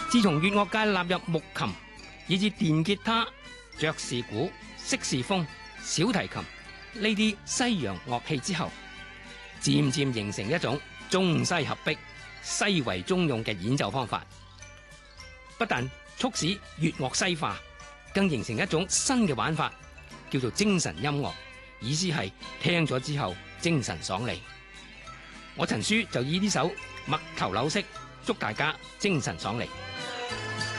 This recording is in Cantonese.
自從粵樂界納入木琴，以至電吉他、爵士鼓、色士風、小提琴呢啲西洋樂器之後，漸漸形成一種中西合璧、西為中用嘅演奏方法，不但促使粵樂西化，更形成一種新嘅玩法，叫做精神音樂，意思係聽咗之後精神爽利。我陳書就以呢首《麥頭柳式》祝大家精神爽利。